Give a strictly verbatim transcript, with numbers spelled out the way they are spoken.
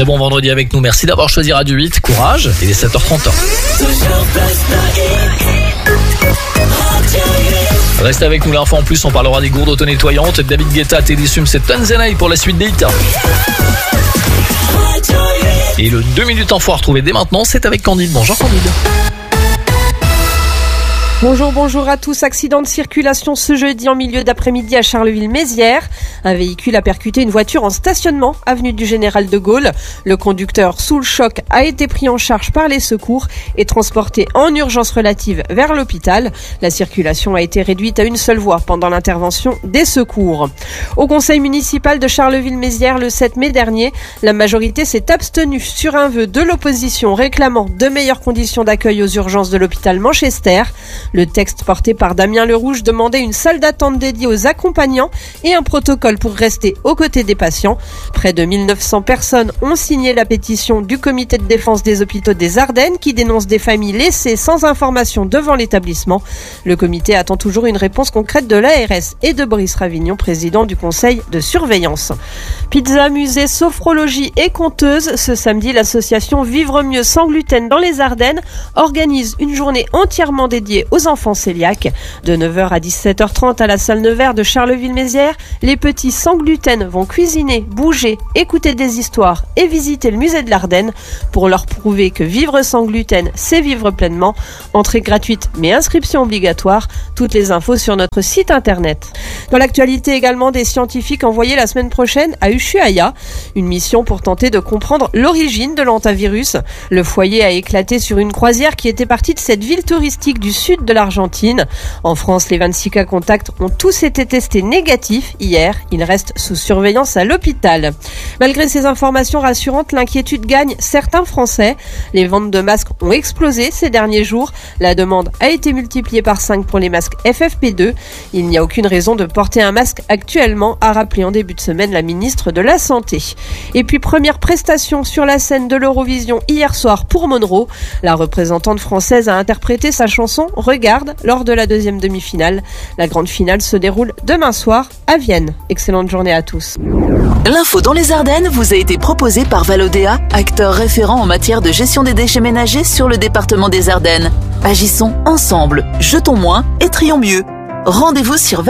très bon vendredi avec nous. Merci d'avoir choisi Radio huit. Courage. Il est sept heures trente. Restez avec nous, l'info en plus, on parlera des gourdes auto-nettoyantes. David Guetta, Teddy Swims et Tanzanite pour la suite des hits. Et le deux minutes info à retrouver dès maintenant, c'est avec Candide. Bonjour Candide. Bonjour, bonjour à tous. Accident de circulation ce jeudi en milieu d'après-midi à Charleville-Mézières. Un véhicule a percuté une voiture en stationnement, avenue du Général de Gaulle. Le conducteur, sous le choc, a été pris en charge par les secours et transporté en urgence relative vers l'hôpital. La circulation a été réduite à une seule voie pendant l'intervention des secours. Au conseil municipal de Charleville-Mézières le sept mai dernier, la majorité s'est abstenue sur un vœu de l'opposition réclamant de meilleures conditions d'accueil aux urgences de l'hôpital Manchester. Le texte porté par Damien Lerouge demandait une salle d'attente dédiée aux accompagnants et un protocole pour rester aux côtés des patients. Près de mille neuf cents personnes ont signé la pétition du comité de défense des hôpitaux des Ardennes qui dénonce des familles laissées sans information devant l'établissement. Le comité attend toujours une réponse concrète de l'A R S et de Boris Ravignon, président du conseil de surveillance. Pizza, musée, sophrologie et conteuse. Ce samedi, l'association Vivre Mieux sans gluten dans les Ardennes organise une journée entièrement dédiée aux enfants cœliaques. De neuf heures à dix-sept heures trente à la salle Nevers de Charleville-Mézières, les petits sans gluten vont cuisiner, bouger, écouter des histoires et visiter le musée de l'Ardenne pour leur prouver que vivre sans gluten, c'est vivre pleinement. Entrée gratuite mais inscription obligatoire. Toutes les infos sur notre site internet. Dans l'actualité également, des scientifiques envoyés la semaine prochaine à Ushuaia, une mission pour tenter de comprendre l'origine de l'hantavirus. Le foyer a éclaté sur une croisière qui était partie de cette ville touristique du sud de l'Argentine. En France, les vingt-six cas contacts ont tous été testés négatifs hier. Ils restent sous surveillance à l'hôpital. Malgré ces informations rassurantes, l'inquiétude gagne certains Français. Les ventes de masques ont explosé ces derniers jours. La demande a été multipliée par cinq pour les masques F F P deux. Il n'y a aucune raison de porter un masque actuellement, a rappelé en début de semaine la ministre de la Santé. Et puis, première prestation sur la scène de l'Eurovision hier soir pour Monroe. La représentante française a interprété sa chanson Regarde lors de la deuxième demi-finale. La grande finale se déroule demain soir à Vienne. Excellente journée à tous. L'info dans les Ardennes vous a été proposée par Valodea, acteur référent en matière de gestion des déchets ménagers sur le département des Ardennes. Agissons ensemble, jetons moins et trions mieux. Rendez-vous sur